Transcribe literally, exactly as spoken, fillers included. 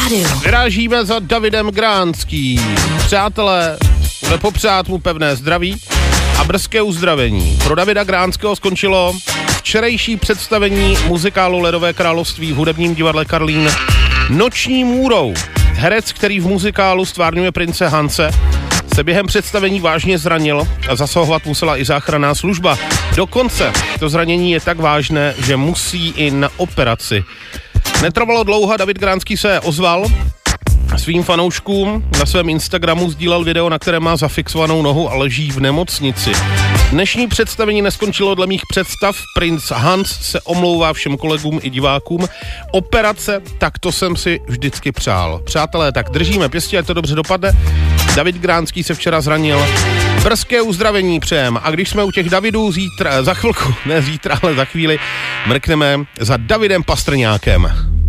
rádiu. Vyrážíme za Davidem Gránským. Přátelé, bude popřát mu pevné zdraví a brzké uzdravení. Pro Davida Gránského skončilo včerejší představení muzikálu Ledové království v hudebním divadle Karlín Noční můrou. Herec, který v muzikálu stvárňuje prince Hanse, se během představení vážně zranil a zasahovat musela i záchranná služba. Dokonce to zranění je tak vážné, že musí i na operaci. Netrvalo dlouho, David Gránský se ozval svým fanouškům, na svém Instagramu sdílel video, na které má zafixovanou nohu a leží v nemocnici. Dnešní představení neskončilo dle mých představ. Princ Hans se omlouvá všem kolegům i divákům. Operace, tak to jsem si vždycky přál. Přátelé, tak držíme pěstí, ať to dobře dopadne. David Gránský se včera zranil. Brzké uzdravení přejem. A když jsme u těch Davidů, zítra, za chvilku, ne zítra, ale za chvíli, mrkneme za Davidem Pastrňákem.